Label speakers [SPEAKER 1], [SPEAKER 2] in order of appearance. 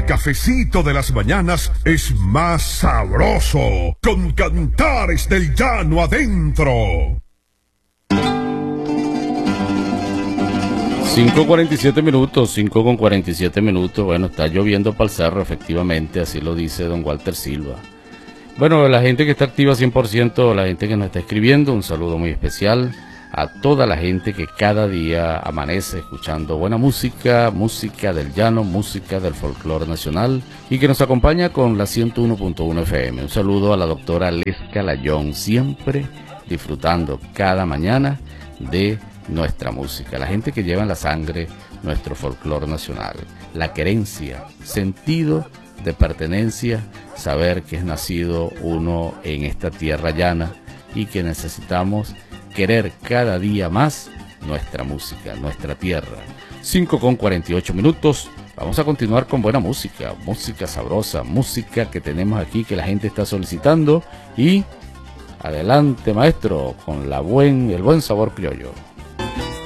[SPEAKER 1] El cafecito de las mañanas es más sabroso con Cantares del Llano adentro.
[SPEAKER 2] 5:47 minutos. Bueno, está lloviendo para el cerro, efectivamente, así lo dice don Walter Silva. Bueno, la gente que está activa 100%, la gente que nos está escribiendo, un saludo muy especial a toda la gente que cada día amanece escuchando buena música, música del llano, música del folclore nacional y que nos acompaña con la 101.1 FM. Un saludo a la doctora Lesca Layón, siempre disfrutando cada mañana de nuestra música, la gente que lleva en la sangre nuestro folclore nacional, la querencia, sentido de pertenencia, saber que es nacido uno en esta tierra llana y que necesitamos querer cada día más nuestra música, nuestra tierra. 5:48 minutos. Vamos a continuar con buena música, música sabrosa, música que tenemos aquí que la gente está solicitando y adelante maestro con el buen sabor criollo.